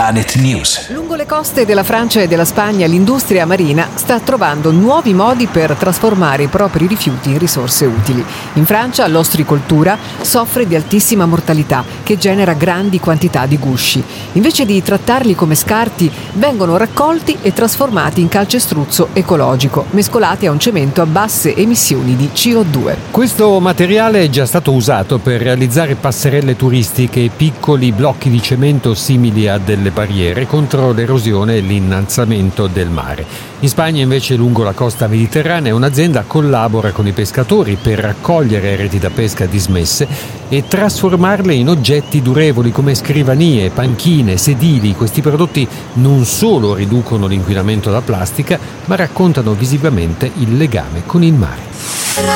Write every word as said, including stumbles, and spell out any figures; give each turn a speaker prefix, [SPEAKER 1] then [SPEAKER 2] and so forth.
[SPEAKER 1] Planet News.
[SPEAKER 2] Lungo le coste della Francia e della Spagna l'industria marina sta trovando nuovi modi per trasformare i propri rifiuti in risorse utili. In Francia l'ostricoltura soffre di altissima mortalità che genera grandi quantità di gusci. Invece di trattarli come scarti, vengono raccolti e trasformati in calcestruzzo ecologico, mescolati a un cemento a basse emissioni di C O due.
[SPEAKER 3] Questo materiale è già stato usato per realizzare passerelle turistiche e piccoli blocchi di cemento simili a delle barriere contro l'erosione e l'innalzamento del mare. In Spagna invece lungo la costa mediterranea un'azienda collabora con i pescatori per raccogliere reti da pesca dismesse e trasformarle in oggetti durevoli come scrivanie, panchine, sedili. Questi prodotti non solo riducono l'inquinamento da plastica, ma raccontano visivamente il legame con il mare.